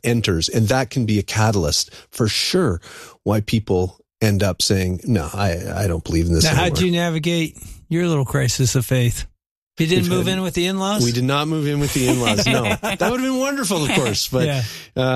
enters. And that can be a catalyst for sure why people end up saying, no, I don't believe in this anymore. How'd you navigate your little crisis of faith? You didn't move in with the in-laws? We did not move in with the in-laws, no. That would have been wonderful, of course, but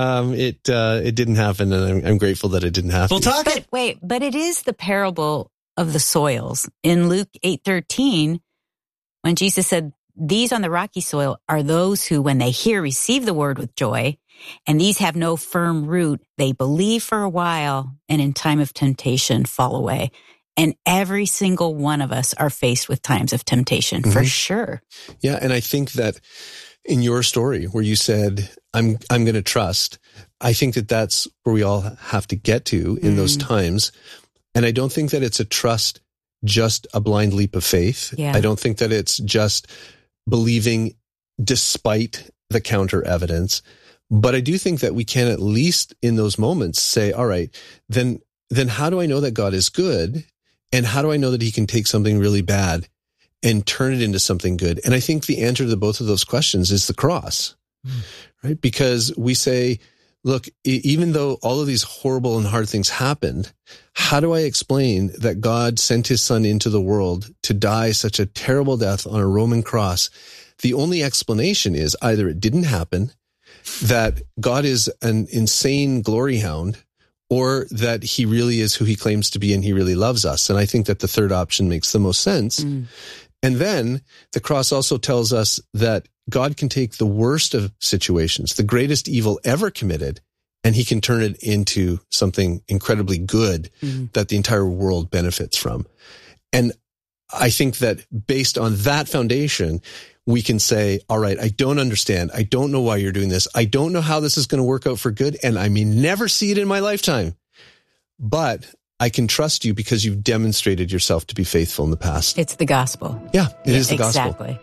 it didn't happen, and I'm grateful that it didn't happen. But it is the parable of the soils. In Luke 8:13, when Jesus said, these on the rocky soil are those who, when they hear, receive the word with joy, and these have no firm root. They believe for a while, and in time of temptation fall away. And every single one of us are faced with times of temptation, for sure. Yeah, and I think that in your story where you said, I'm going to trust, I think that that's where we all have to get to in those times. And I don't think that it's a trust, just a blind leap of faith. Yeah. I don't think that it's just believing despite the counter evidence. But I do think that we can at least in those moments say, all right, then how do I know that God is good? And how do I know that he can take something really bad and turn it into something good? And I think the answer to both of those questions is the cross, right? Because we say, look, even though all of these horrible and hard things happened, how do I explain that God sent his son into the world to die such a terrible death on a Roman cross? The only explanation is either it didn't happen, that God is an insane glory hound, or that he really is who he claims to be and he really loves us. And I think that the third option makes the most sense. And then the cross also tells us that God can take the worst of situations, the greatest evil ever committed, and he can turn it into something incredibly good that the entire world benefits from. And I think that based on that foundation, we can say, all right, I don't understand. I don't know why you're doing this. I don't know how this is going to work out for good. And I may never see it in my lifetime, but I can trust you because you've demonstrated yourself to be faithful in the past. It's the gospel. Yeah, it is the gospel. Exactly.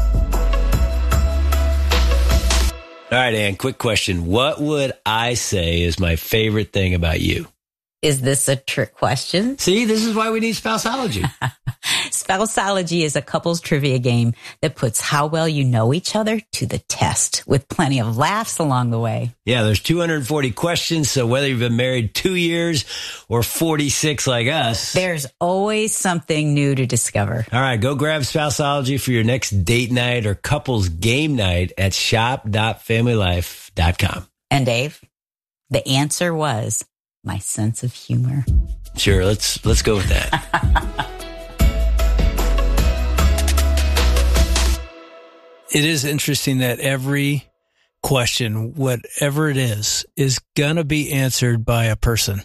All right, Ann, quick question. What would I say is my favorite thing about you? Is this a trick question? See, this is why we need Spouseology. Spouseology is a couples trivia game that puts how well you know each other to the test, with plenty of laughs along the way. Yeah, there's 240 questions, so whether you've been married 2 years or 46 like us, there's always something new to discover. All right, go grab Spouseology for your next date night or couples game night at shop.familylife.com. And Dave, the answer was my sense of humor. Sure, let's go with that. It is interesting that every question, whatever it is going to be answered by a person.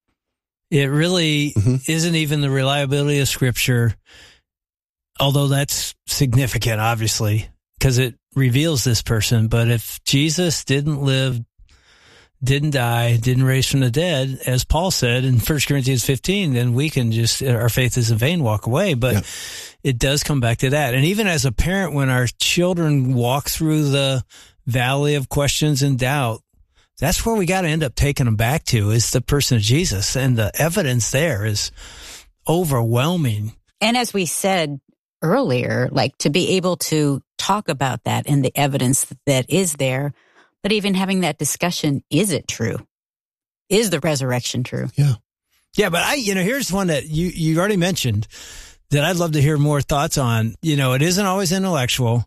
It really isn't even the reliability of Scripture, although that's significant, obviously, because it reveals this person. But if Jesus didn't live, didn't die, didn't raise from the dead, as Paul said in 1 Corinthians 15, then we can just, our faith is in vain, walk away. But it does come back to that. And even as a parent, when our children walk through the valley of questions and doubt, that's where we got to end up taking them back to, is the person of Jesus. And the evidence there is overwhelming. And as we said earlier, like to be able to talk about that and the evidence that is there, but even having that discussion, is it true? Is the resurrection true? Yeah. Yeah, but here's one that you already mentioned that I'd love to hear more thoughts on. It isn't always intellectual.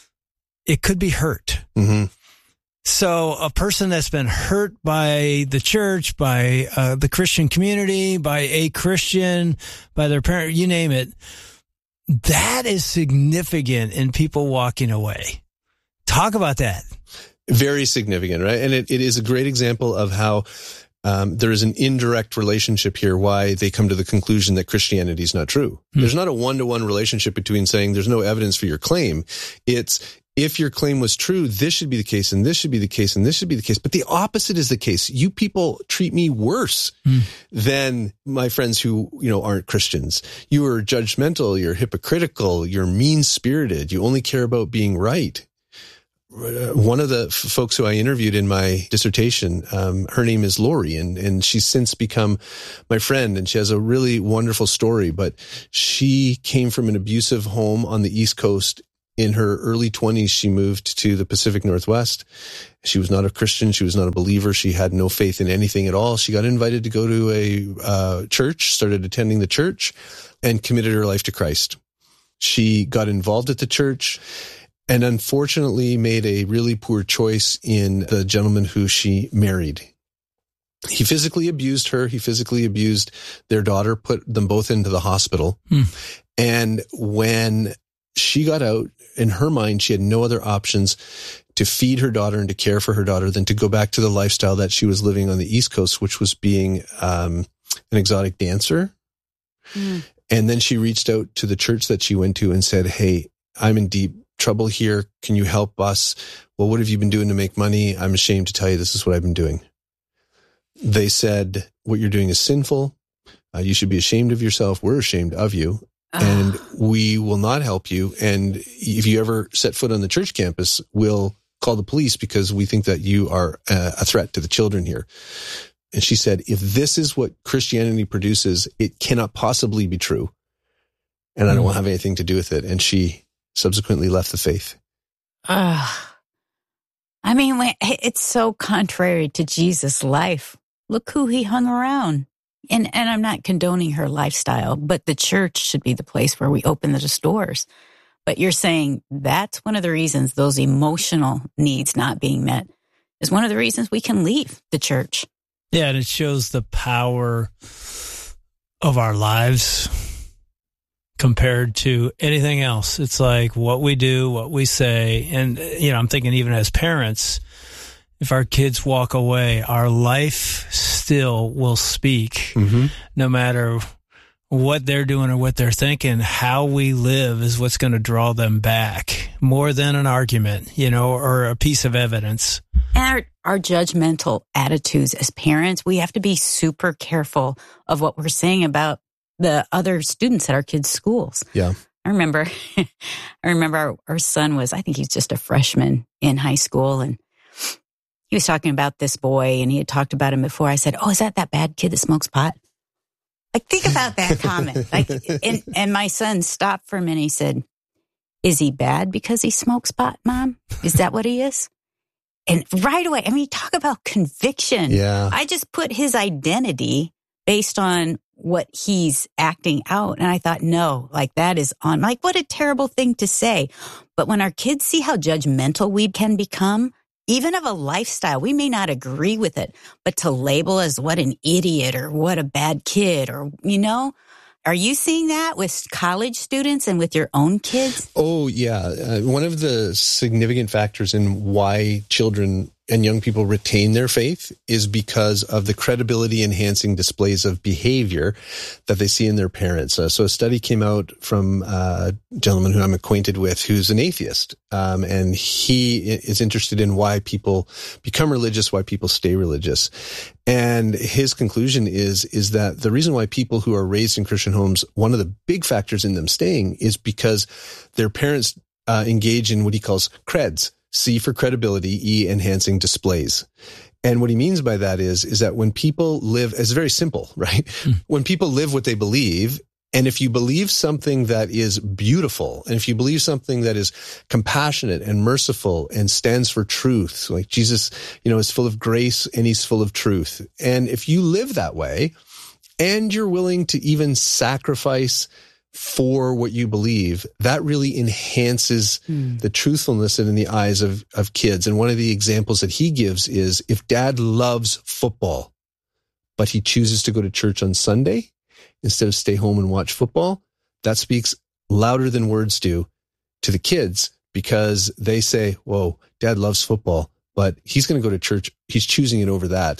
It could be hurt. Mm-hmm. So a person that's been hurt by the church, by the Christian community, by a Christian, by their parent, you name it, that is significant in people walking away. Talk about that. Very significant, right? And it is a great example of how there is an indirect relationship here, why they come to the conclusion that Christianity is not true. There's not a one-to-one relationship between saying there's no evidence for your claim. It's, if your claim was true, this should be the case, and this should be the case, and this should be the case. But the opposite is the case. You people treat me worse than my friends who, aren't Christians. You are judgmental, you're hypocritical, you're mean-spirited, you only care about being right. One of the folks who I interviewed in my dissertation, her name is Lori, and she's since become my friend, and she has a really wonderful story. But she came from an abusive home on the East Coast In her early 20s, she moved to the Pacific Northwest. She was not a Christian. She was not a believer. She had no faith in anything at all. She got invited to go to a church, started attending the church, and committed her life to Christ. She got involved at the church and unfortunately made a really poor choice in the gentleman who she married. He physically abused her. He physically abused their daughter, put them both into the hospital. And when she got out, in her mind, she had no other options to feed her daughter and to care for her daughter than to go back to the lifestyle that she was living on the East Coast, which was being an exotic dancer. And then she reached out to the church that she went to and said, hey, I'm in deep trouble here. Can you help us? Well, what have you been doing to make money? I'm ashamed to tell you this is what I've been doing. They said, what you're doing is sinful. You should be ashamed of yourself. We're ashamed of you. And we will not help you. And if you ever set foot on the church campus, we'll call the police because we think that you are a threat to the children here. And she said, if this is what Christianity produces, it cannot possibly be true. And I don't want to have anything to do with it. And she subsequently left the faith. I mean, it's so contrary to Jesus' life. Look who he hung around. And I'm not condoning her lifestyle, but the church should be the place where we open the doors. But you're saying that's one of the reasons those emotional needs not being met is one of the reasons we can leave the church. Yeah, and it shows the power of our lives compared to anything else. It's like what we do, what we say. And, I'm thinking even as parents, if our kids walk away, our life still will speak, no matter what they're doing or what they're thinking. How we live is what's going to draw them back more than an argument, or a piece of evidence. And our judgmental attitudes as parents, we have to be super careful of what we're saying about the other students at our kids' schools. Yeah. I remember our son was, I think he's just a freshman in high school, and he was talking about this boy, and he had talked about him before. I said, oh, is that bad kid that smokes pot? Like, think about that comment. And my son stopped for a minute. He said, is he bad because he smokes pot, Mom? Is that what he is? And right away, talk about conviction. Yeah. I just put his identity based on what he's acting out. And I thought, no, that is what a terrible thing to say. But when our kids see how judgmental we can become, even of a lifestyle, we may not agree with it, but to label as what an idiot or what a bad kid or, are you seeing that with college students and with your own kids? Oh, yeah. One of the significant factors in why children and young people retain their faith is because of the credibility enhancing displays of behavior that they see in their parents. So a study came out from a gentleman who I'm acquainted with who's an atheist. And he is interested in why people become religious, why people stay religious. And his conclusion is that the reason why people who are raised in Christian homes, one of the big factors in them staying is because their parents engage in what he calls creds. C for credibility, E enhancing displays. And what he means by that is that when people live, it's very simple, right? When people live what they believe, and if you believe something that is beautiful, and if you believe something that is compassionate and merciful and stands for truth, like Jesus, is full of grace and he's full of truth. And if you live that way, and you're willing to even sacrifice for what you believe, that really enhances the truthfulness in the eyes of kids. And one of the examples that he gives is if dad loves football, but he chooses to go to church on Sunday instead of stay home and watch football, that speaks louder than words do to the kids because they say, whoa, dad loves football, but he's going to go to church. He's choosing it over that.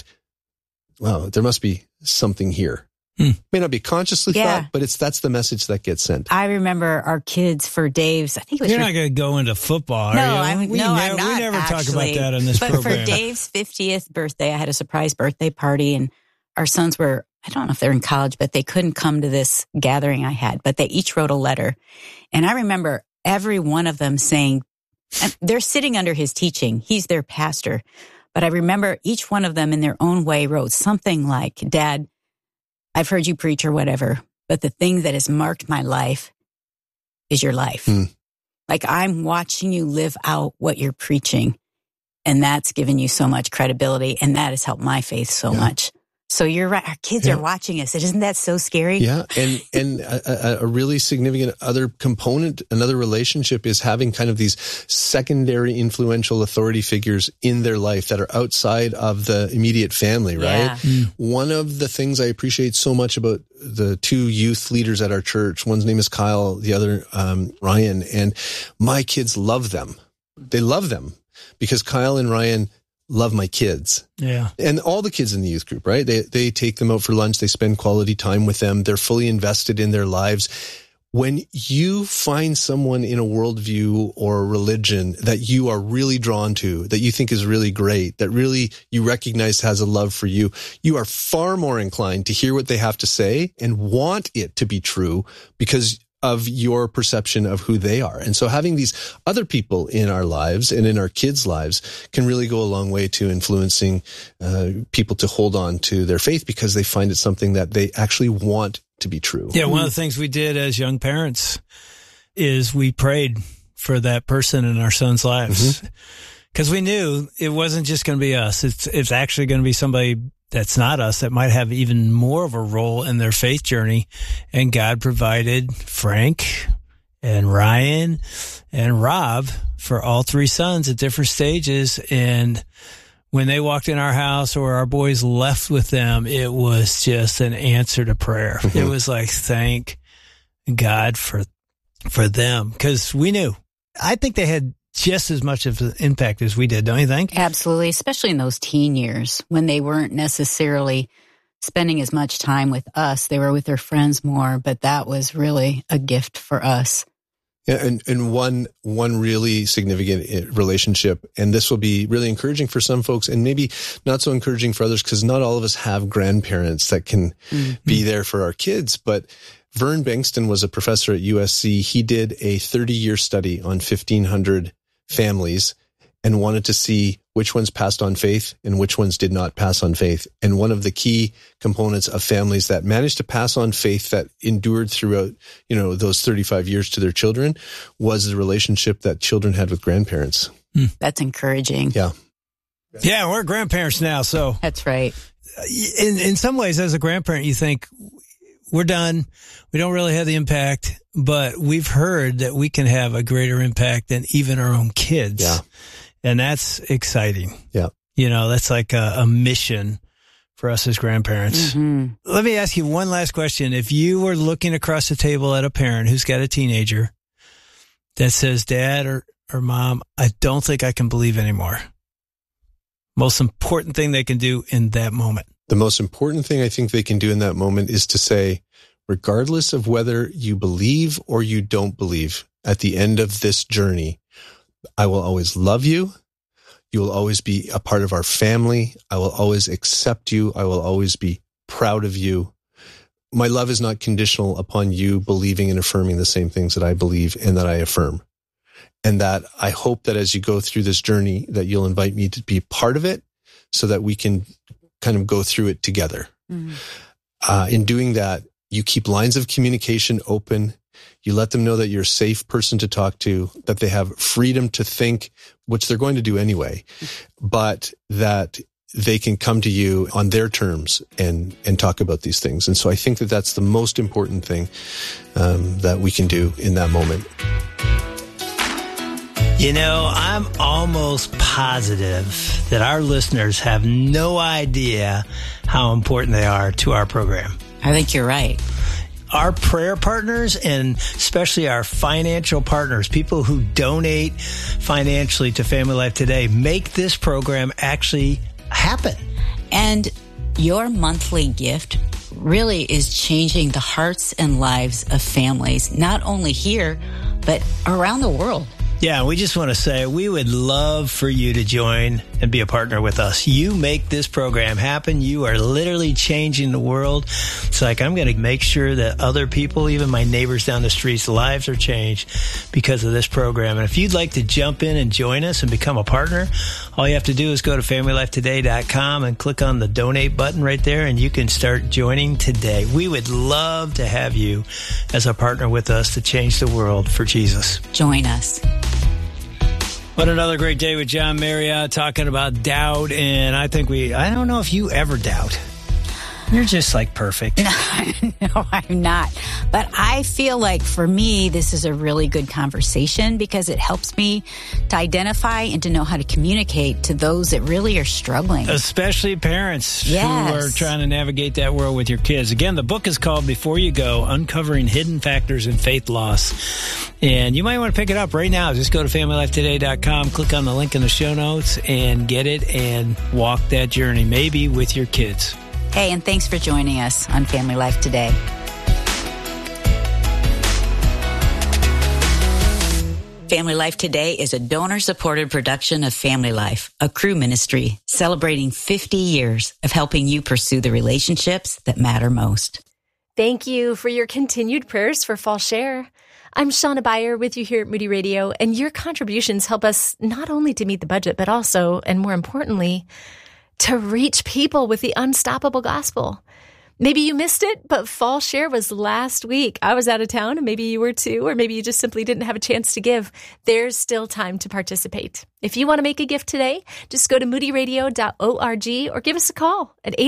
Wow, there must be something here. May not be consciously thought, but that's the message that gets sent. I remember our kids for Dave's. I think it was You're not going to go into football, no, are you? I'm not. We never actually talk about that on this program. But for Dave's 50th birthday, I had a surprise birthday party, and our sons were, I don't know if they're in college, but they couldn't come to this gathering I had, but they each wrote a letter. And I remember every one of them saying, they're sitting under his teaching. He's their pastor. But I remember each one of them in their own way wrote something like, Dad, I've heard you preach or whatever, but the thing that has marked my life is your life. Like, I'm watching you live out what you're preaching. And that's given you so much credibility. And that has helped my faith so much. So you're right. Our kids are watching us. Isn't that so scary? Yeah. And a really significant other component, another relationship is having kind of these secondary influential authority figures in their life that are outside of the immediate family, right? Yeah. One of the things I appreciate so much about the two youth leaders at our church, one's name is Kyle, the other, Ryan, and my kids love them. They love them because Kyle and Ryan love my kids. Yeah. And all the kids in the youth group, right? They take them out for lunch. They spend quality time with them. They're fully invested in their lives. When you find someone in a worldview or a religion that you are really drawn to, that you think is really great, that really you recognize has a love for you, you are far more inclined to hear what they have to say and want it to be true because of your perception of who they are. And so having these other people in our lives and in our kids' lives can really go a long way to influencing people to hold on to their faith because they find it something that they actually want to be true. Yeah, one of the things we did as young parents is we prayed for that person in our sons' lives because we knew it wasn't just going to be us. It's actually going to be somebody that's not us that might have even more of a role in their faith journey. And God provided Frank and Ryan and Rob for all three sons at different stages. And when they walked in our house or our boys left with them, it was just an answer to prayer. It was like, thank God for them. Because we knew. I think they had just as much of an impact as we did, don't you think? Absolutely, especially in those teen years when they weren't necessarily spending as much time with us. They were with their friends more, but that was really a gift for us. Yeah, and one really significant relationship, and this will be really encouraging for some folks and maybe not so encouraging for others because not all of us have grandparents that can be there for our kids, but Vern Bankston was a professor at USC. He did a 30-year study on 1,500 families and wanted to see which ones passed on faith and which ones did not pass on faith. And one of the key components of families that managed to pass on faith that endured throughout, those 35 years to their children was the relationship that children had with grandparents. That's encouraging. Yeah. Yeah, we're grandparents now, so. That's right. In some ways, as a grandparent, you think, we're done. We don't really have the impact, but we've heard that we can have a greater impact than even our own kids. Yeah. And that's exciting. Yeah. That's like a mission for us as grandparents. Let me ask you one last question. If you were looking across the table at a parent who's got a teenager that says, Dad or Mom, I don't think I can believe anymore. Most important thing they can do in that moment. The most important thing I think they can do in that moment is to say, regardless of whether you believe or you don't believe, at the end of this journey, I will always love you. You will always be a part of our family. I will always accept you. I will always be proud of you. My love is not conditional upon you believing and affirming the same things that I believe and that I affirm. And that I hope that as you go through this journey, that you'll invite me to be part of it so that we can kind of go through it together. In doing that, you keep lines of communication open. You let them know that you're a safe person to talk to, that they have freedom to think, which they're going to do anyway, but that they can come to you on their terms and talk about these things. And so I think that that's the most important thing that we can do in that moment. I'm almost positive that our listeners have no idea how important they are to our program. I think you're right. Our prayer partners and especially our financial partners, people who donate financially to Family Life Today, make this program actually happen. And your monthly gift really is changing the hearts and lives of families, not only here, but around the world. Yeah, we just want to say we would love for you to join and be a partner with us. You make this program happen. You are literally changing the world. It's like I'm going to make sure that other people, even my neighbors down the streets, lives are changed because of this program. And if you'd like to jump in and join us and become a partner, All you have to do is go to FamilyLifeToday.com and click on the donate button right there, and you can start joining today. We would love to have you as a partner with us to change the world for Jesus. Join us. What another great day with John Marriott talking about doubt. And I don't know if you ever doubt. You're just like perfect. No, I'm not. But I feel like for me, this is a really good conversation because it helps me to identify and to know how to communicate to those that really are struggling. Especially parents who are trying to navigate that world with your kids. Again, the book is called Before You Go, Uncovering Hidden Factors in Faith Loss. And you might want to pick it up right now. Just go to FamilyLifeToday.com, click on the link in the show notes, and get it and walk that journey, maybe with your kids. Hey, and thanks for joining us on Family Life Today. Family Life Today is a donor-supported production of Family Life, a Cru ministry celebrating 50 years of helping you pursue the relationships that matter most. Thank you for your continued prayers for Fall Share. I'm Shauna Beyer with you here at Moody Radio, and your contributions help us not only to meet the budget, but also, and more importantly, to reach people with the unstoppable gospel. Maybe you missed it, but Fall Share was last week. I was out of town, and maybe you were too, or maybe you just simply didn't have a chance to give. There's still time to participate. If you want to make a gift today, just go to moodyradio.org or give us a call at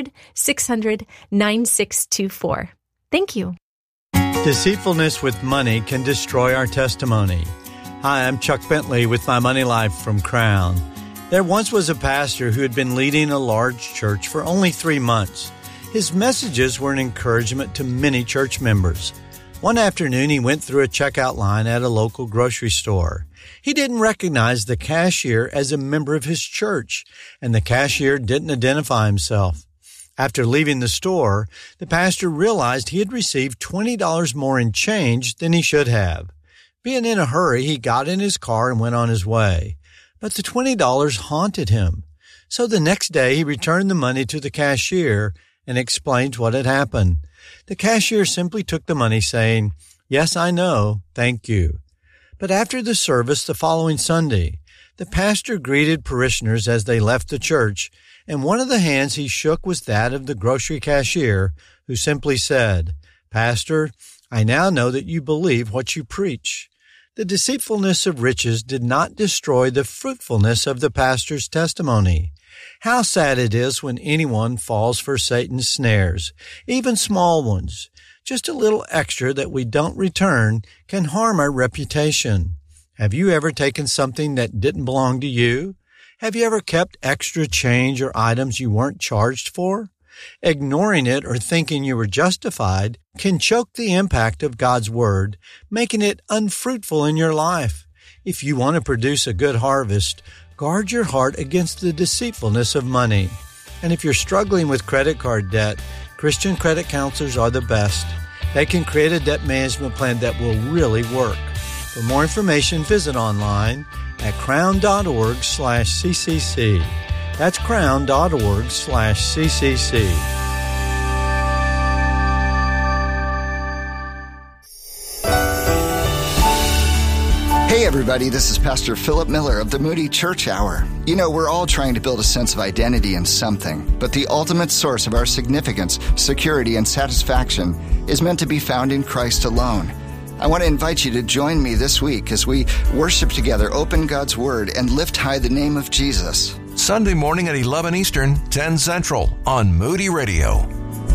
800-600-9624. Thank you. Deceitfulness with money can destroy our testimony. Hi, I'm Chuck Bentley with My Money Life from Crown. There once was a pastor who had been leading a large church for only 3 months. His messages were an encouragement to many church members. One afternoon, he went through a checkout line at a local grocery store. He didn't recognize the cashier as a member of his church, and the cashier didn't identify himself. After leaving the store, the pastor realized he had received $20 more in change than he should have. Being in a hurry, he got in his car and went on his way. But the $20 haunted him. So the next day, he returned the money to the cashier and explained what had happened. The cashier simply took the money, saying, "Yes, I know. Thank you." But after the service the following Sunday, the pastor greeted parishioners as they left the church, and one of the hands he shook was that of the grocery cashier, who simply said, "Pastor, I now know that you believe what you preach." The deceitfulness of riches did not destroy the fruitfulness of the pastor's testimony. How sad it is when anyone falls for Satan's snares, even small ones. Just a little extra that we don't return can harm our reputation. Have you ever taken something that didn't belong to you? Have you ever kept extra change or items you weren't charged for? Ignoring it or thinking you were justified can choke the impact of God's Word, making it unfruitful in your life. If you want to produce a good harvest, guard your heart against the deceitfulness of money. And if you're struggling with credit card debt, Christian credit counselors are the best. They can create a debt management plan that will really work. For more information, visit online at crown.org/CCC. That's crown.org/CCC. Hey everybody, this is Pastor Philip Miller of the Moody Church Hour. You know, we're all trying to build a sense of identity in something, but the ultimate source of our significance, security, and satisfaction is meant to be found in Christ alone. I want to invite you to join me this week as we worship together, open God's Word, and lift high the name of Jesus. Sunday morning at 11 Eastern, 10 Central on Moody Radio.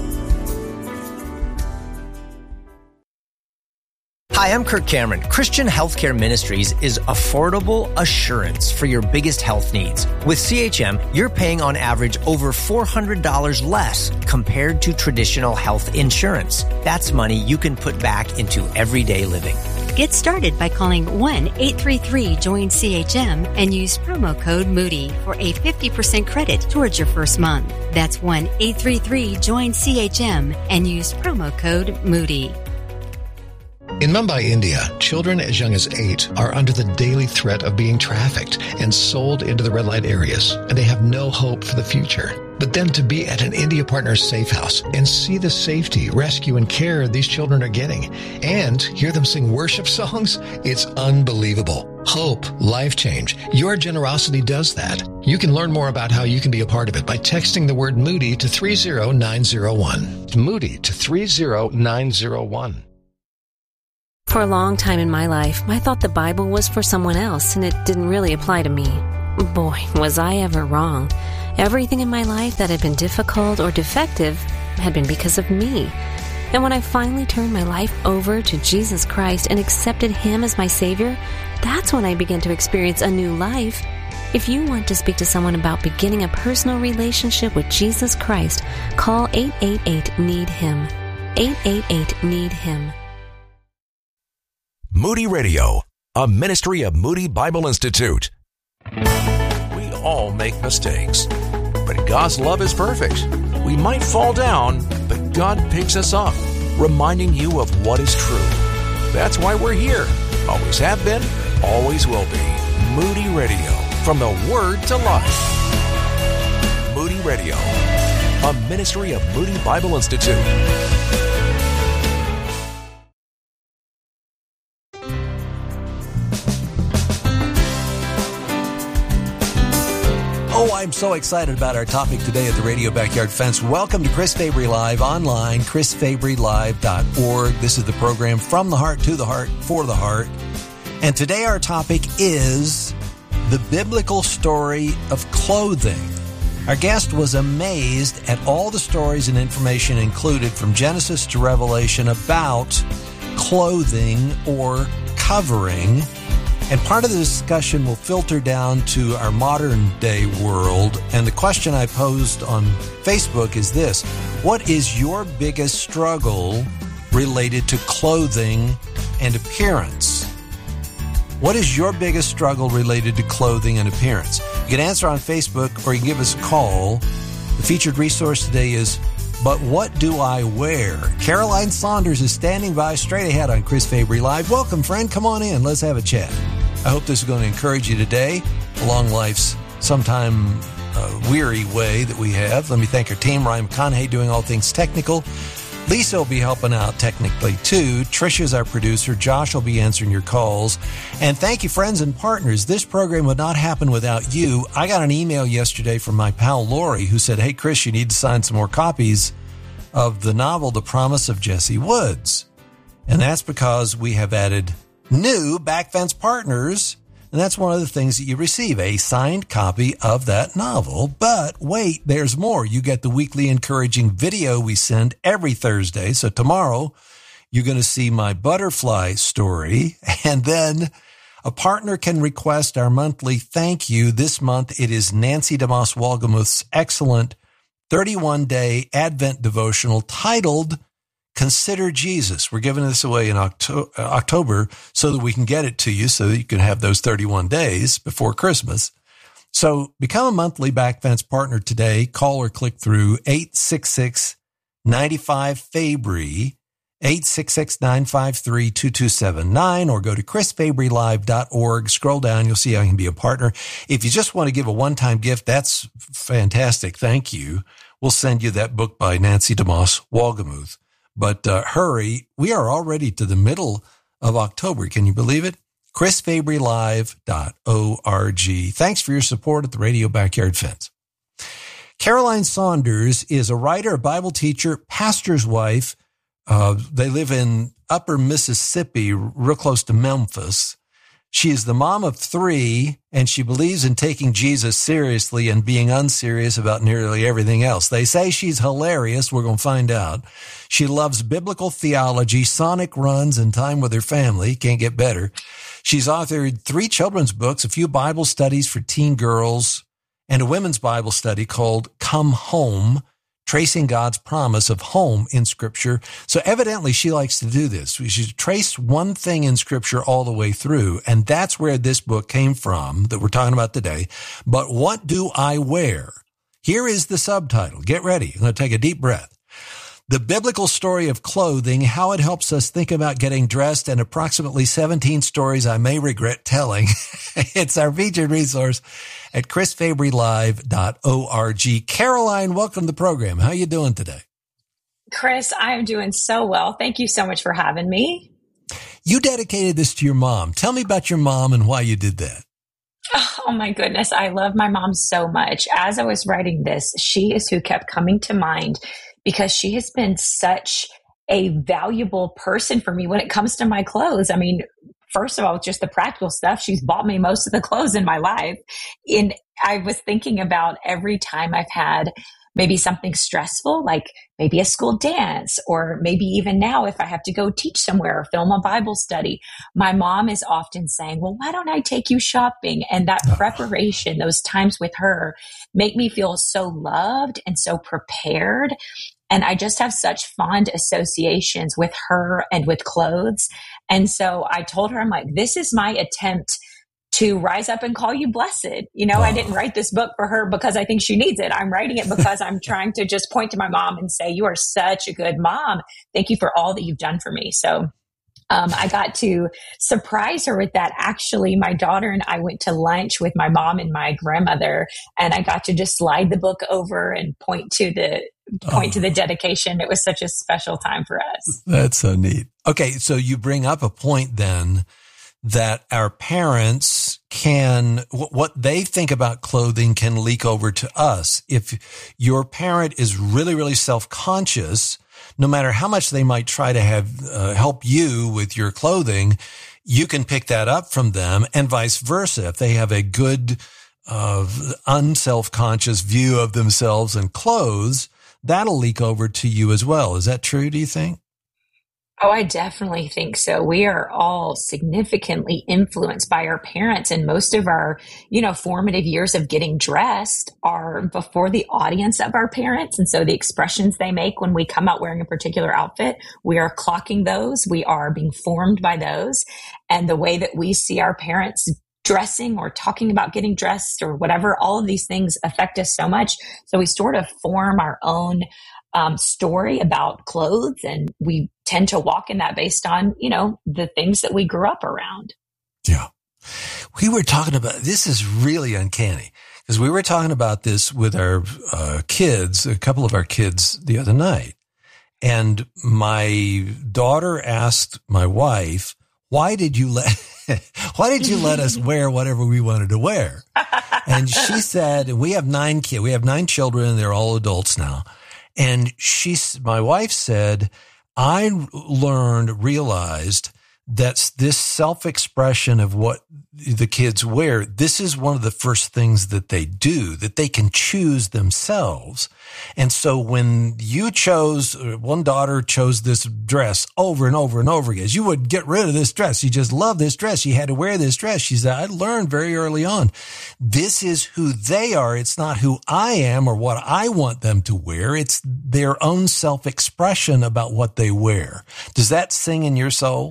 Hi, I'm Kirk Cameron. Christian Healthcare Ministries is affordable assurance for your biggest health needs. With CHM, you're paying on average over $400 less compared to traditional health insurance. That's money you can put back into everyday living. Get started by calling 1-833-JOIN-CHM and use promo code Moody for a 50% credit towards your first month. That's 1-833-JOIN-CHM and use promo code Moody. In Mumbai, India, children as young as 8 are under the daily threat of being trafficked and sold into the red light areas, and they have no hope for the future. But then to be at an India Partners Safe House and see the safety, rescue, and care these children are getting, and hear them sing worship songs, it's unbelievable. Hope, life change. Your generosity does that. You can learn more about how you can be a part of it by texting the word Moody to 30901. Moody to 30901. For a long time in my life, I thought the Bible was for someone else and it didn't really apply to me. Boy, was I ever wrong. Everything in my life that had been difficult or defective had been because of me. And when I finally turned my life over to Jesus Christ and accepted Him as my Savior, that's when I began to experience a new life. If you want to speak to someone about beginning a personal relationship with Jesus Christ, call 888-NEED-HIM. 888-NEED-HIM. Moody Radio, a ministry of Moody Bible Institute. We all make mistakes, but God's love is perfect. We might fall down, but God picks us up, reminding you of what is true. That's why we're here. Always have been, always will be. Moody Radio, from the Word to life. Moody Radio, a ministry of Moody Bible Institute. Oh, I'm so excited about our topic today at the Radio Backyard Fence. Welcome to Chris Fabry Live online, chrisfabrylive.org. This is the program from the heart to the heart for the heart. And today our topic is the biblical story of clothing. Our guest was amazed at all the stories and information included from Genesis to Revelation about clothing or covering. And part of the discussion will filter down to our modern day world. And the question I posed on Facebook is this: what is your biggest struggle related to clothing and appearance? What is your biggest struggle related to clothing and appearance? You can answer on Facebook or you can give us a call. The featured resource today is, But What Do I Wear? Caroline Saunders is standing by straight ahead on Chris Fabry Live. Welcome, friend. Come on in. Let's have a chat. I hope this is going to encourage you today along life's sometime weary way that we have. Let me thank our team. Ryan McConaughey doing all things technical. Lisa will be helping out technically too. Trisha's our producer. Josh will be answering your calls. And thank you, friends and partners. This program would not happen without you. I got an email yesterday from my pal Lori who said, "Hey, Chris, you need to sign some more copies of the novel, The Promise of Jesse Woods." And that's because we have added new Backfence partners. And that's one of the things that you receive, a signed copy of that novel. But wait, there's more. You get the weekly encouraging video we send every Thursday. So tomorrow, you're going to see my butterfly story. And then a partner can request our monthly thank you. This month, it is Nancy DeMoss Wolgemuth's excellent 31-day Advent devotional titled Consider Jesus. We're giving this away in October so that we can get it to you so that you can have those 31 days before Christmas. So become a monthly Backfence partner today. Call or click through 866-95-FABRY, 866-953-2279, or go to chrisfabrylive.org. Scroll down. You'll see how you can be a partner. If you just want to give a one-time gift, that's fantastic. Thank you. We'll send you that book by Nancy DeMoss Wolgemuth. But hurry, we are already to the middle of October. Can you believe it? chrisfabrylive.org. Thanks for your support at the Radio Backyard Fence. Caroline Saunders is a writer, a Bible teacher, pastor's wife. They live in Upper Mississippi, real close to Memphis. She is the mom of 3, and she believes in taking Jesus seriously and being unserious about nearly everything else. They say she's hilarious. We're going to find out. She loves biblical theology, sonic runs, and time with her family. Can't get better. She's authored 3 children's books, a few Bible studies for teen girls, and a women's Bible study called Come Home, tracing God's promise of home in Scripture. So evidently she likes to do this. She's traced one thing in Scripture all the way through, and that's where this book came from that we're talking about today. But What Do I Wear? Here is the subtitle. Get ready. I'm going to take a deep breath. The biblical story of clothing, how it helps us think about getting dressed, and approximately 17 stories I may regret telling. It's our featured resource at chrisfabrylive.org. Caroline, welcome to the program. How are you doing today? Chris, I'm doing so well. Thank you so much for having me. You dedicated this to your mom. Tell me about your mom and why you did that. Oh my goodness. I love my mom so much. As I was writing this, she is who kept coming to mind because she has been such a valuable person for me when it comes to my clothes. I mean, first of all, just the practical stuff. She's bought me most of the clothes in my life. And I was thinking about every time I've had maybe something stressful, like maybe a school dance, or maybe even now if I have to go teach somewhere or film a Bible study, my mom is often saying, well, why don't I take you shopping? And that preparation, those times with her make me feel so loved and so prepared. And I just have such fond associations with her and with clothes. And so I told her, I'm like, this is my attempt to rise up and call you blessed. You know, I didn't write this book for her because I think she needs it. I'm writing it because I'm trying to just point to my mom and say, you are such a good mom. Thank you for all that you've done for me. So I got to surprise her with that. Actually, my daughter and I went to lunch with my mom and my grandmother, and I got to just slide the book over and point to the dedication. It was such a special time for us. That's so neat. Okay, so you bring up a point then that our parents can, what they think about clothing can leak over to us. If your parent is really, really self-conscious, no matter how much they might try to have help you with your clothing, you can pick that up from them, and vice versa. If they have a good, unself-conscious view of themselves and clothes, that'll leak over to you as well. Is that true, do you think? Oh, I definitely think so. We are all significantly influenced by our parents, and most of our, formative years of getting dressed are before the audience of our parents. And so the expressions they make when we come out wearing a particular outfit, we are clocking those. We are being formed by those. And the way that we see our parents dressing or talking about getting dressed or whatever, all of these things affect us so much. So we sort of form our own story about clothes, and we tend to walk in that based on, the things that we grew up around. Yeah. We were talking about, this is really uncanny, because we were talking about this with our kids, a couple of our kids the other night. And my daughter asked my wife, why did you let us wear whatever we wanted to wear? And she said, we have 9 kids. We have 9 children. They're all adults now. And my wife said, I realized that this self-expression of what the kids wear, this is one of the first things that they do, that they can choose themselves. And so when one daughter chose this dress over and over and over again, you would get rid of this dress. You just love this dress. You had to wear this dress. She said, I learned very early on, this is who they are. It's not who I am or what I want them to wear. It's their own self-expression about what they wear. Does that sing in your soul?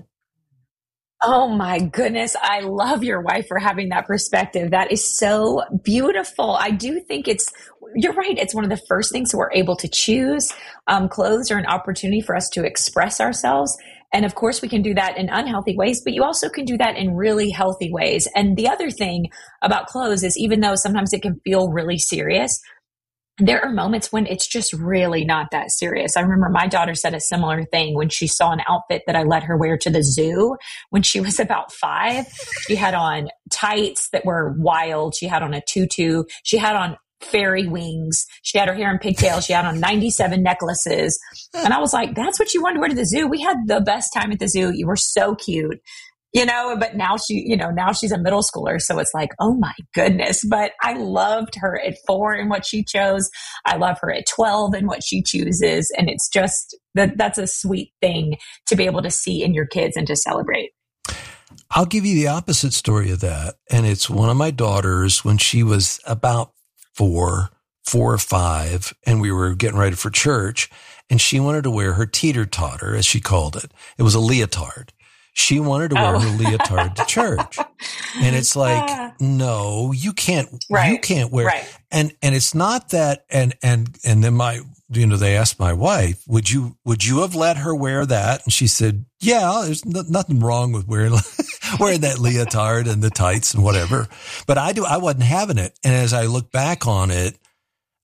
Oh my goodness. I love your wife for having that perspective. That is so beautiful. I do think you're right. It's one of the first things we're able to choose. Clothes are an opportunity for us to express ourselves. And of course we can do that in unhealthy ways, but you also can do that in really healthy ways. And the other thing about clothes is, even though sometimes it can feel really serious, there are moments when it's just really not that serious. I remember my daughter said a similar thing when she saw an outfit that I let her wear to the zoo when she was about 5. She had on tights that were wild. She had on a tutu. She had on fairy wings. She had her hair in pigtails. She had on 97 necklaces. And I was like, that's what you wanted to wear to the zoo? We had the best time at the zoo. You were so cute. But now now she's a middle schooler. So it's like, oh my goodness. But I loved her at 4 and what she chose. I love her at 12 and what she chooses. And it's just that's a sweet thing to be able to see in your kids and to celebrate. I'll give you the opposite story of that. And it's one of my daughters when she was about 4 or 5, and we were getting ready for church, and she wanted to wear her teeter-totter, as she called it. It was a leotard. She wanted to wear her leotard to church. And it's like, no, you can't, you can't wear. Right. And it's not that, and then they asked my wife, would you have let her wear that? And she said, yeah, there's nothing wrong with wearing that leotard and the tights and whatever. But I wasn't having it. And as I look back on it,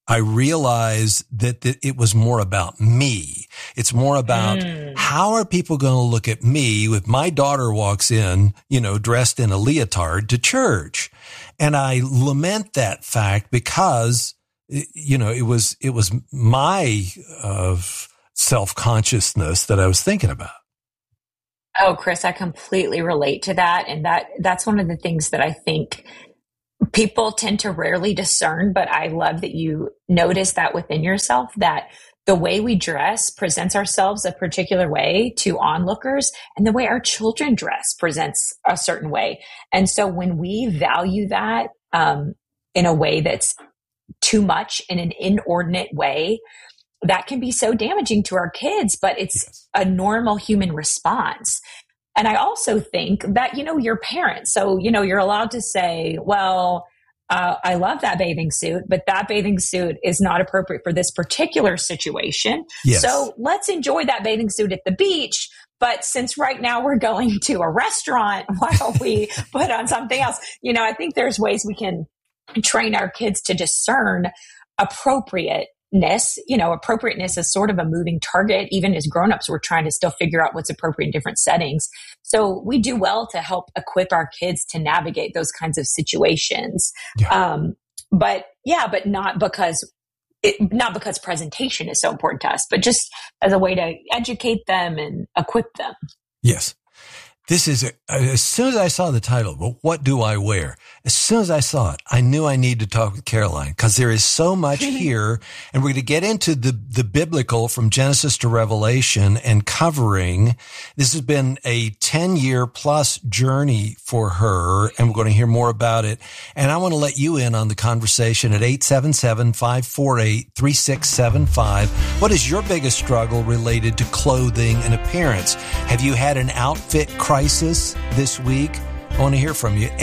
I realized that it was more about me. It's more about how are people going to look at me if my daughter walks in, dressed in a leotard to church? And I lament that fact because, it was my self-consciousness that I was thinking about. Oh, Chris, I completely relate to that. And that's one of the things that I think people tend to rarely discern, but I love that you notice that within yourself, that the way we dress presents ourselves a particular way to onlookers, and the way our children dress presents a certain way. And so when we value that in a way that's too much, in an inordinate way, that can be so damaging to our kids, but it's a normal human response. And I also think that, your parents, so, you're allowed to say, well, I love that bathing suit, but that bathing suit is not appropriate for this particular situation. Yes. So let's enjoy that bathing suit at the beach. But since right now we're going to a restaurant, why don't we put on something else? I think there's ways we can train our kids to discern appropriateness. Appropriateness is sort of a moving target. Even as grownups, we're trying to still figure out what's appropriate in different settings. So we do well to help equip our kids to navigate those kinds of situations. Yeah. But not because presentation is so important to us, but just as a way to educate them and equip them. Yes. This is, as soon as I saw the title, well, what do I wear? As soon as I saw it, I knew I needed to talk with Caroline because there is so much here. And we're going to get into the biblical from Genesis to Revelation and covering. This has been a 10-year plus journey for her, and we're going to hear more about it. And I want to let you in on the conversation at 877-548-3675. What is your biggest struggle related to clothing and appearance? Have you had an outfit crisis this week? I want to hear from you.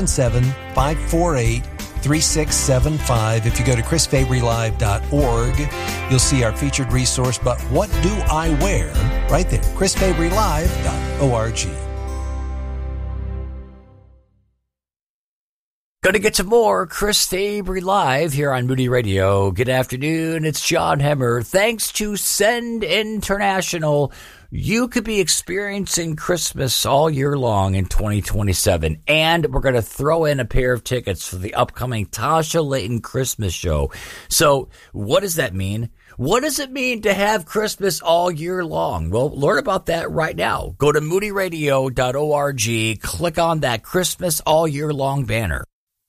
877-548-3675. If you go to chrisfabrylive.org, you'll see our featured resource, But What Do I Wear? Right there, chrisfabrylive.org. Going to get some more Chris Fabry Live here on Moody Radio. Good afternoon. It's John Hemmer. Thanks to Send International, you could be experiencing Christmas all year long in 2027. And we're going to throw in a pair of tickets for the upcoming Tasha Layton Christmas show. So what does that mean? What does it mean to have Christmas all year long? Well, learn about that right now. Go to moodyradio.org, click on that Christmas all year long banner.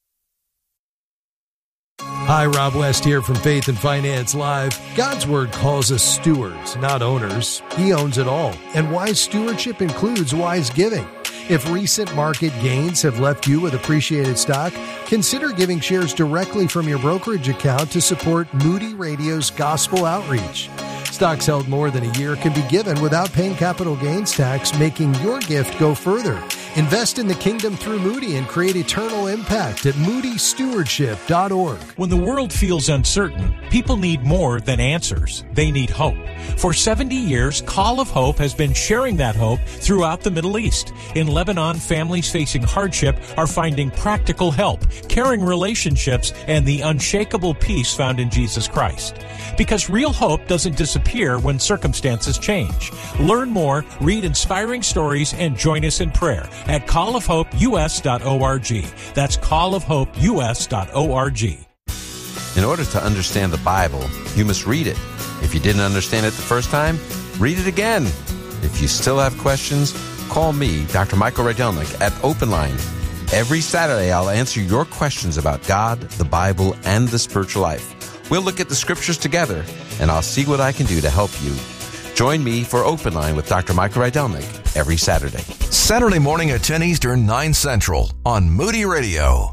Hi, Rob West here from Faith and Finance Live. God's Word calls us stewards, not owners. He owns it all. And wise stewardship includes wise giving. If recent market gains have left you with appreciated stock, consider giving shares directly from your brokerage account to support Moody Radio's gospel outreach. Stocks held more than a year can be given without paying capital gains tax, making your gift go further. Invest in the kingdom through Moody and create eternal impact at moodystewardship.org. When the world feels uncertain, people need more than answers. They need hope. For 70 years, Call of Hope has been sharing that hope throughout the Middle East. In Lebanon, families facing hardship are finding practical help, caring relationships, and the unshakable peace found in Jesus Christ. Because real hope doesn't disappear when circumstances change. Learn more, read inspiring stories, and join us in prayer at callofhopeus.org. That's callofhopeus.org. In order to understand the Bible, you must read it. If you didn't understand it the first time, read it again. If you still have questions, call me, Dr. Michael Rydelnik, at Open Line. Every Saturday, I'll answer your questions about God, the Bible, and the spiritual life. We'll look at the scriptures together, and I'll see what I can do to help you. Join me for Open Line with Dr. Michael Rydelnik every Saturday. Saturday morning at 10 Eastern, 9 Central on Moody Radio.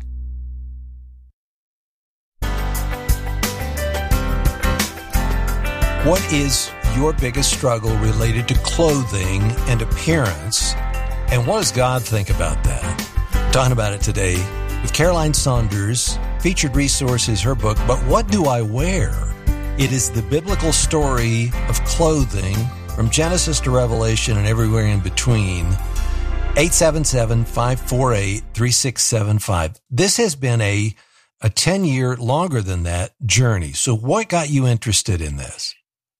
What is your biggest struggle related to clothing and appearance? And what does God think about that? I'm talking about it today with Caroline Saunders. Featured resource is her book, But What Do I Wear? It is the biblical story of clothing from Genesis to Revelation and everywhere in between. 877-548-3675. This has been a a 10-year, longer than that journey. So what got you interested in this?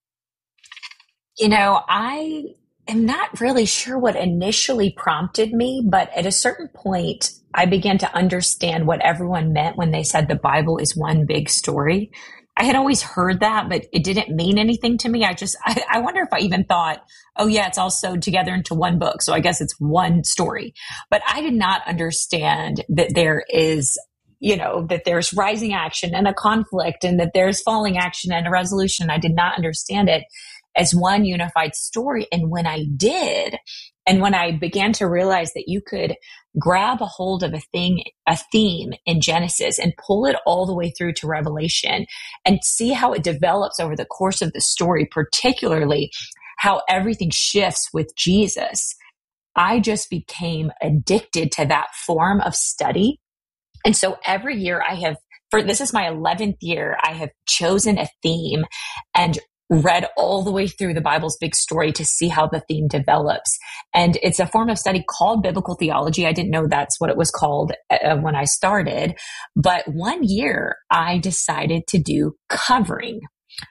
I am not really sure what initially prompted me, but at a certain point, I began to understand what everyone meant when they said the Bible is one big story. I had always heard that, but it didn't mean anything to me. I wonder if I even thought, oh yeah, it's all sewed together into one book, so I guess it's one story. But I did not understand that there is, that there's rising action and a conflict, and that there's falling action and a resolution. I did not understand it as one unified story. And when I did, and when I began to realize that you could grab a hold of a theme in Genesis and pull it all the way through to Revelation and see how it develops over the course of the story, particularly how everything shifts with Jesus, I just became addicted to that form of study. And so every year this is my 11th year, I have chosen a theme and read all the way through the Bible's big story to see how the theme develops. And it's a form of study called biblical theology. I didn't know that's what it was called when I started. But one year I decided to do covering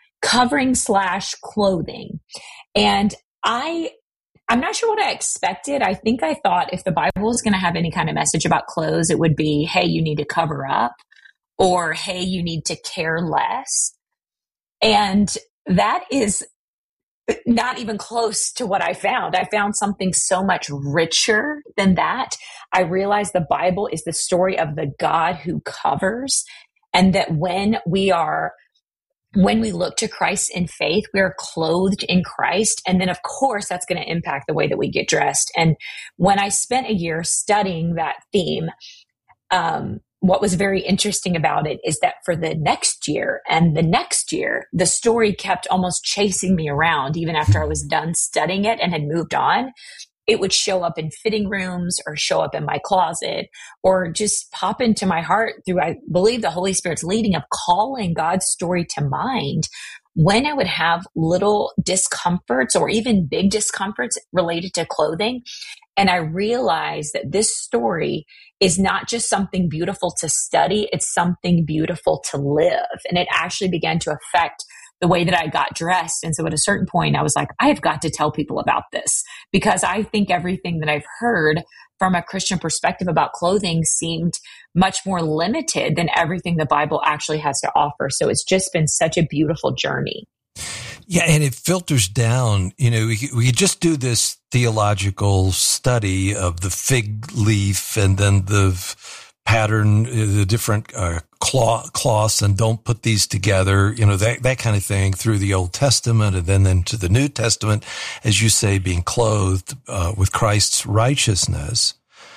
/ clothing. And I'm not sure what I expected. I think I thought if the Bible was going to have any kind of message about clothes, it would be, hey, you need to cover up, or hey, you need to care less. And that is not even close to what I found. I found something so much richer than that. I realized the Bible is the story of the God who covers, and that when we look to Christ in faith, we are clothed in Christ. And then, of course, that's going to impact the way that we get dressed. And when I spent a year studying that theme, what was very interesting about it is that for the next year and the next year, the story kept almost chasing me around. Even after I was done studying it and had moved on, it would show up in fitting rooms or show up in my closet or just pop into my heart through, I believe, the Holy Spirit's leading of calling God's story to mind when I would have little discomforts or even big discomforts related to clothing. And I realized that this story is not just something beautiful to study, it's something beautiful to live. And it actually began to affect the way that I got dressed. And so at a certain point, I was like, I have got to tell people about this, because I think everything that I've heard from a Christian perspective about clothing seemed much more limited than everything the Bible actually has to offer. So it's just been such a beautiful journey. Yeah, and it filters down. We just do this theological study of the fig leaf and then the pattern, the different cloths, and don't put these together, that kind of thing through the Old Testament and then to the New Testament, as you say, being clothed with Christ's righteousness.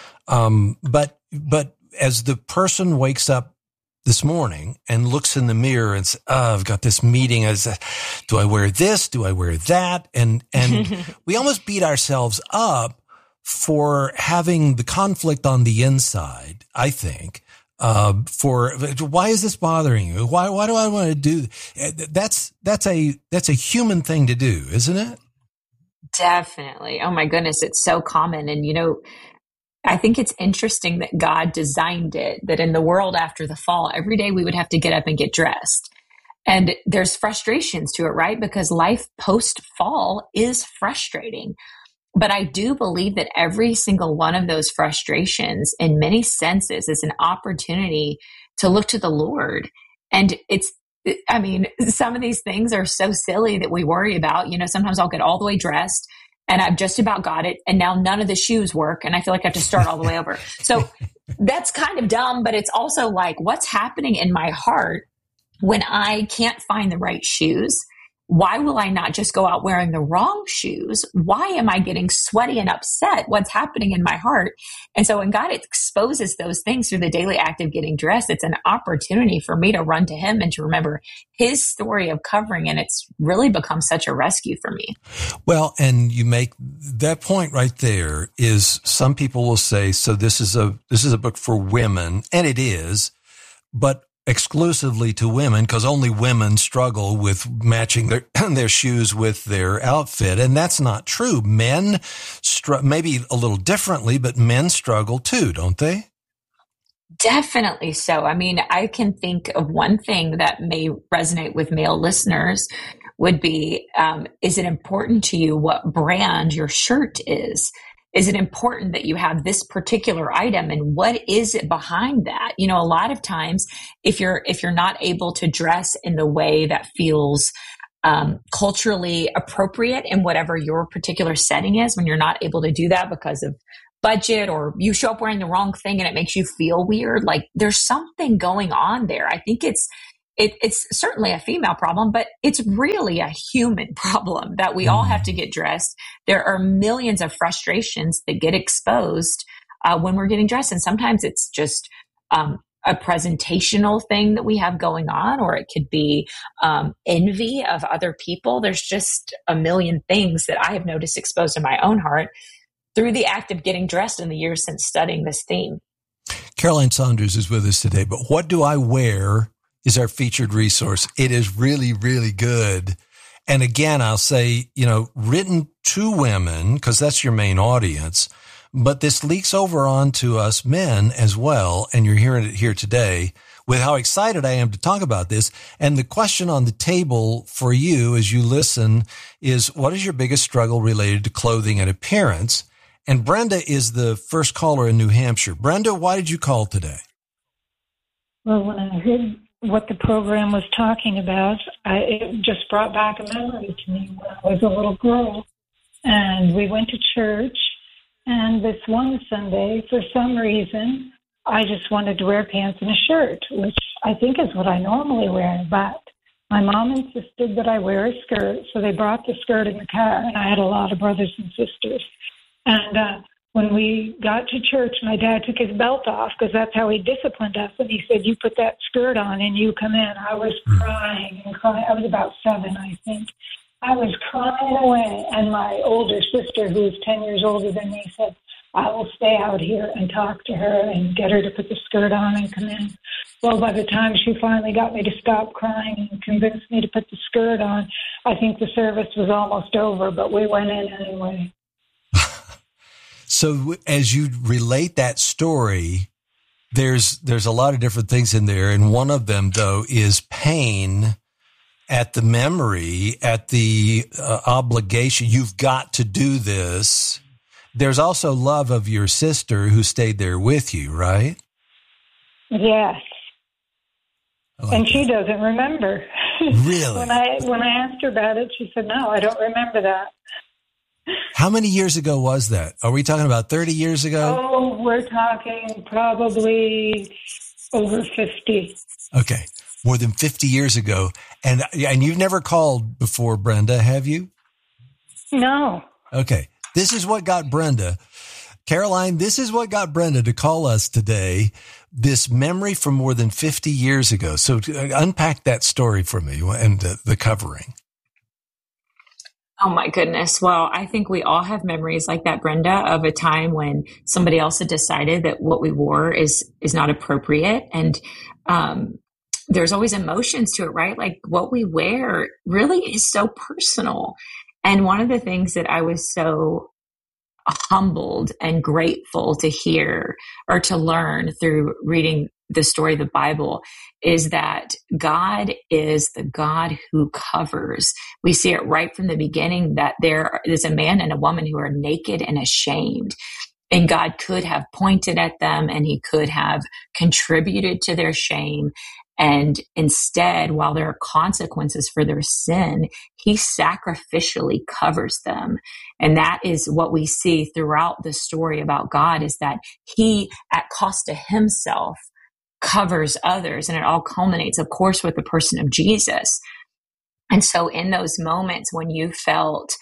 But as the person wakes up this morning and looks in the mirror and says, I've got this meeting. Do I wear this? Do I wear that? And we almost beat ourselves up for having the conflict on the inside, I think, for why is this bothering you? Why do I want to do that's a human thing to do, isn't it? Definitely. Oh my goodness. It's so common. And I think it's interesting that God designed it, that in the world after the fall, every day we would have to get up and get dressed. And there's frustrations to it, right? Because life post-fall is frustrating. But I do believe that every single one of those frustrations, in many senses, is an opportunity to look to the Lord. And some of these things are so silly that we worry about. Sometimes I'll get all the way dressed and I've just about got it, and now none of the shoes work, and I feel like I have to start all the way over. So that's kind of dumb, but it's also like, what's happening in my heart when I can't find the right shoes? Why will I not just go out wearing the wrong shoes? Why am I getting sweaty and upset? What's happening in my heart? And so when God exposes those things through the daily act of getting dressed, it's an opportunity for me to run to Him and to remember His story of covering. And it's really become such a rescue for me. Well, and you make that point right there. Is some people will say, so this is a book for women, and it is, but exclusively to women, because only women struggle with matching their shoes with their outfit. And that's not true. Men maybe a little differently, but men struggle too, don't they? Definitely so. I mean, I can think of one thing that may resonate with male listeners would be, is it important to you what brand your shirt is? Is it important that you have this particular item, and what is it behind that? You know, a lot of times if you're not able to dress in the way that feels culturally appropriate in whatever your particular setting is, when you're not able to do that because of budget, or you show up wearing the wrong thing and it makes you feel weird, like there's something going on there. I think it's certainly a female problem, but it's really a human problem that we all have to get dressed. There are millions of frustrations that get exposed when we're getting dressed. And sometimes it's just a presentational thing that we have going on, or it could be envy of other people. There's just a million things that I have noticed exposed in my own heart through the act of getting dressed in the years since studying this theme. Caroline Saunders is with us today, but What Do I Wear is our featured resource. It is really, really good. And again, I'll say, written to women, because that's your main audience, but this leaks over onto us men as well. And you're hearing it here today with how excited I am to talk about this. And the question on the table for you as you listen is, what is your biggest struggle related to clothing and appearance? And Brenda is the first caller in New Hampshire. Brenda, why did you call today? Well, when I heard what the program was talking about, it just brought back a memory to me when I was a little girl. And we went to church, and this one Sunday, for some reason, I just wanted to wear pants and a shirt, which I think is what I normally wear. But my mom insisted that I wear a skirt, so they brought the skirt in the car, and I had a lot of brothers and sisters. And when we got to church, my dad took his belt off, because that's how he disciplined us. And he said, "You put that skirt on and you come in." I was crying and crying. I was about 7, I think. I was crying away. And my older sister, who was 10 years older than me, said, "I will stay out here and talk to her and get her to put the skirt on and come in." Well, by the time she finally got me to stop crying and convinced me to put the skirt on, I think the service was almost over, but we went in anyway. So as you relate that story, there's a lot of different things in there. And one of them, though, is pain at the memory, at the obligation. You've got to do this. There's also love of your sister who stayed there with you, right? Yes. And she doesn't remember. Really? When I asked her about it, she said, "No, I don't remember that." How many years ago was that? Are we talking about 30 years ago? Oh, we're talking probably over 50. Okay. More than 50 years ago. And you've never called before, Brenda, have you? No. Okay. This is what got Brenda. Caroline, this is what got Brenda to call us today. This memory from more than 50 years ago. So unpack that story for me and the covering. Oh my goodness. Well, I think we all have memories like that, Brenda, of a time when somebody else had decided that what we wore is not appropriate. And there's always emotions to it, right? Like what we wear really is so personal. And one of the things that I was so humbled and grateful to hear or to learn through reading the story of the Bible is that God is the God who covers. We see it right from the beginning that there is a man and a woman who are naked and ashamed. And God could have pointed at them and he could have contributed to their shame. And instead, while there are consequences for their sin, he sacrificially covers them. And that is what we see throughout the story about God, is that he, at cost to himself, covers others. And it all culminates, of course, with the person of Jesus. And so in those moments when you felt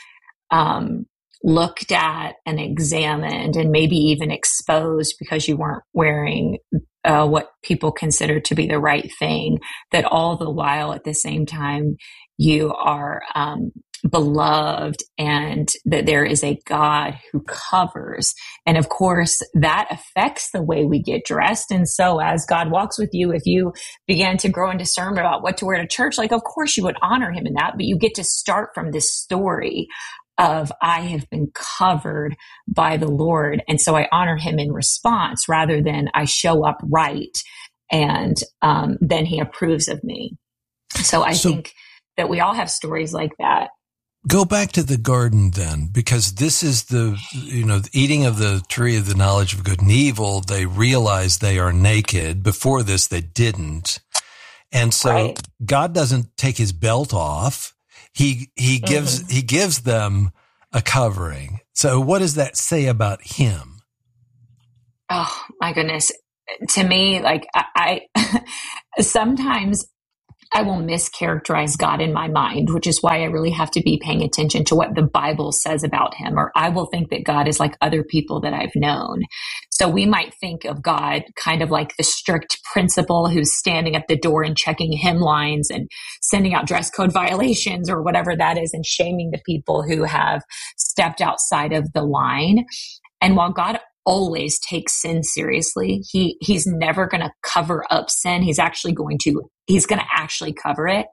looked at and examined and maybe even exposed because you weren't wearing what people consider to be the right thing, that all the while at the same time you are beloved and that there is a God who covers. And of course, that affects the way we get dressed. And so as God walks with you, if you began to grow in discernment about what to wear to church, like, of course you would honor him in that, but you get to start from this story of I have been covered by the Lord. And so I honor him in response rather than I show up right and then he approves of me. So I think that we all have stories like that. Go back to the garden then, because this is the eating of the tree of the knowledge of good and evil. They realize they are naked. Before this, they didn't. And so God doesn't take his belt off. He gives them a covering. So what does that say about him? Oh my goodness. To me, like I sometimes I will mischaracterize God in my mind, which is why I really have to be paying attention to what the Bible says about him, or I will think that God is like other people that I've known. So we might think of God kind of like the strict principal who's standing at the door and checking hymn lines and sending out dress code violations or whatever that is and shaming the people who have stepped outside of the line. And while God always takes sin seriously, he's never going to cover up sin. He's going to actually cover it.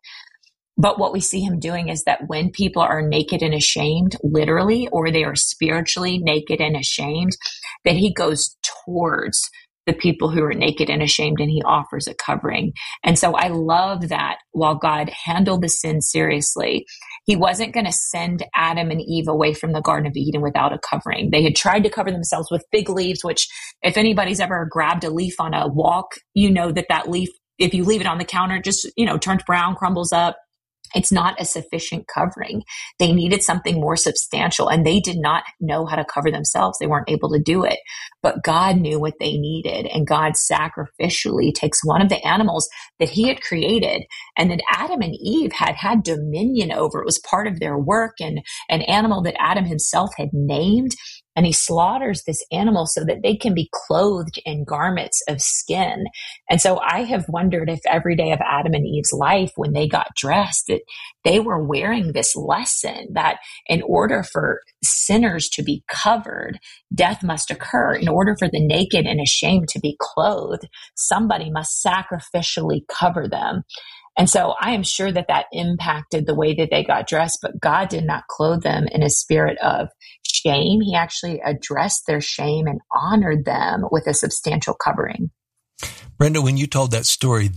But what we see him doing is that when people are naked and ashamed, literally, or they are spiritually naked and ashamed, that he goes towards the people who are naked and ashamed and he offers a covering. And so I love that while God handled the sin seriously, he wasn't going to send Adam and Eve away from the Garden of Eden without a covering. They had tried to cover themselves with fig leaves, which if anybody's ever grabbed a leaf on a walk, you know that leaf, if you leave it on the counter, just, turns brown, crumbles up. It's not a sufficient covering. They needed something more substantial, and they did not know how to cover themselves. They weren't able to do it, but God knew what they needed, and God sacrificially takes one of the animals that he had created and that Adam and Eve had dominion over. It was part of their work, and an animal that Adam himself had named. And he slaughters this animal so that they can be clothed in garments of skin. And so I have wondered if every day of Adam and Eve's life, when they got dressed, that they were wearing this lesson that in order for sinners to be covered, death must occur. In order for the naked and ashamed to be clothed, somebody must sacrificially cover them. And so I am sure that impacted the way that they got dressed, but God did not clothe them in a spirit of shame. He actually addressed their shame and honored them with a substantial covering. Brenda, when you told that story,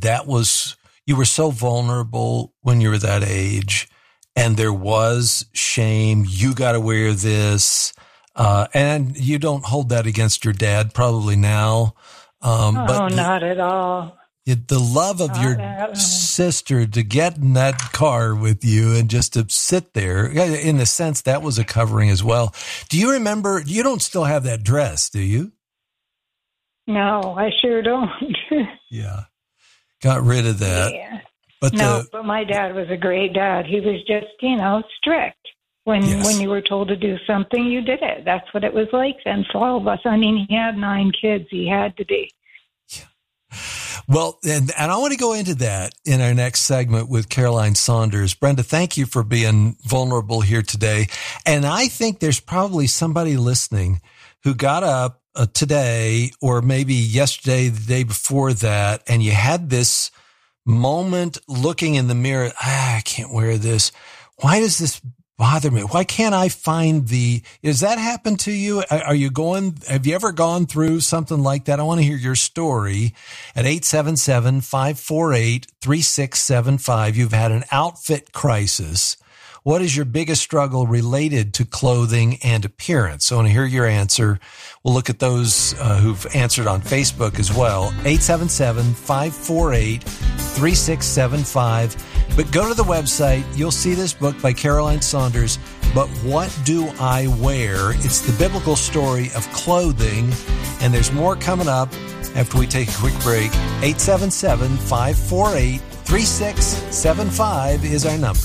you were so vulnerable when you were that age, and there was shame. You got to wear this. And you don't hold that against your dad probably now. But not at all. The love of your sister to get in that car with you and just to sit there, in a sense, that was a covering as well. Do you remember, you don't still have that dress, do you? No, I sure don't. Yeah. Got rid of that. Yeah. But my dad was a great dad. He was just, strict. When you were told to do something, you did it. That's what it was like then for all of us. I mean, he had 9 kids. He had to be. Well, and I want to go into that in our next segment with Caroline Saunders. Brenda, thank you for being vulnerable here today. And I think there's probably somebody listening who got up today or maybe yesterday, the day before that, and you had this moment looking in the mirror. I can't wear this. Why does this bother me? Why can't I find does that happen to you? Have you ever gone through something like that? I want to hear your story at 877-548-3675. You've had an outfit crisis. What is your biggest struggle related to clothing and appearance? So I want to hear your answer. We'll look at those who've answered on Facebook as well. 877-548-3675. But go to the website. You'll see this book by Caroline Saunders, But What Do I Wear? It's the biblical story of clothing. And there's more coming up after we take a quick break. 877-548-3675 is our number.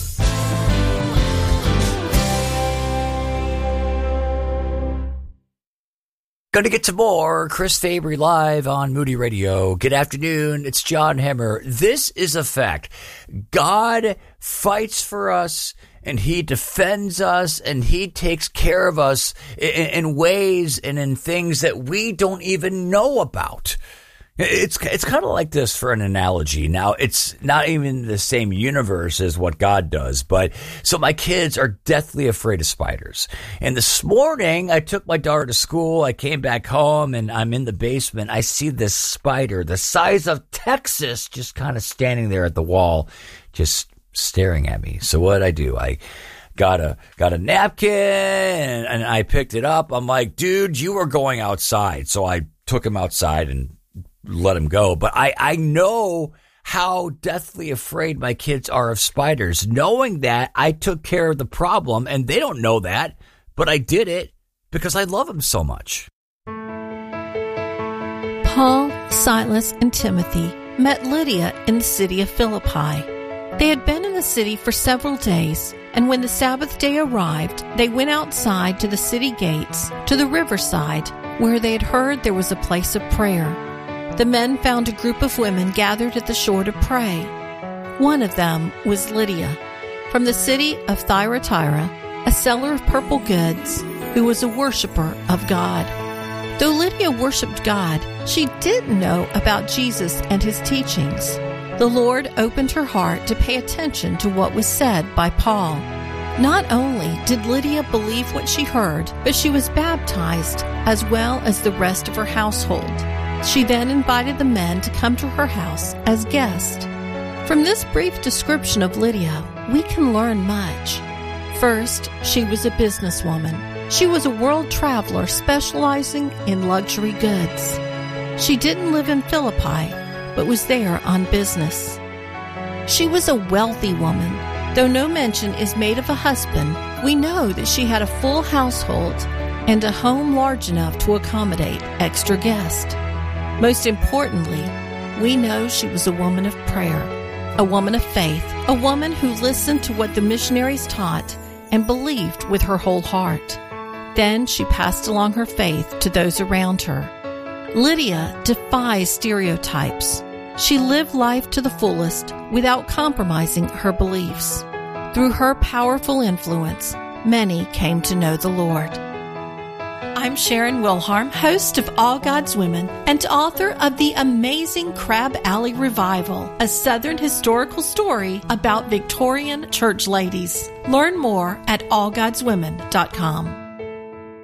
Going to get to more Chris Fabry live on Moody Radio. Good afternoon. It's John Hemmer. This is a fact. God fights for us, and he defends us, and he takes care of us in ways and in things that we don't even know about. It's kind of like this for an analogy. Now, it's not even the same universe as what God does, but so my kids are deathly afraid of spiders. And this morning, I took my daughter to school. I came back home and I'm in the basement. I see this spider the size of Texas just kind of standing there at the wall, just staring at me. So what did I do? I got a napkin and I picked it up. I'm like, dude, you are going outside. So I took him outside and let him go. But I know how deathly afraid my kids are of spiders. Knowing that, I took care of the problem, and they don't know that, but I did it because I love them so much. Paul, Silas, and Timothy met Lydia in the city of Philippi. They had been in the city for several days, and when the Sabbath day arrived, they went outside to the city gates, to the riverside, where they had heard there was a place of prayer. The men found a group of women gathered at the shore to pray. One of them was Lydia, from the city of Thyatira, a seller of purple goods, who was a worshiper of God. Though Lydia worshipped God, she didn't know about Jesus and his teachings. The Lord opened her heart to pay attention to what was said by Paul. Not only did Lydia believe what she heard, but she was baptized as well as the rest of her household. She then invited the men to come to her house as guests. From this brief description of Lydia, we can learn much. First, she was a businesswoman. She was a world traveler specializing in luxury goods. She didn't live in Philippi, but was there on business. She was a wealthy woman. Though no mention is made of a husband, we know that she had a full household and a home large enough to accommodate extra guests. Most importantly, we know she was a woman of prayer, a woman of faith, a woman who listened to what the missionaries taught and believed with her whole heart. Then she passed along her faith to those around her. Lydia defies stereotypes. She lived life to the fullest without compromising her beliefs. Through her powerful influence, many came to know the Lord. I'm Sharon Wilharm, host of All God's Women and author of the amazing Crab Alley Revival, a Southern historical story about Victorian church ladies. Learn more at allgodswomen.com.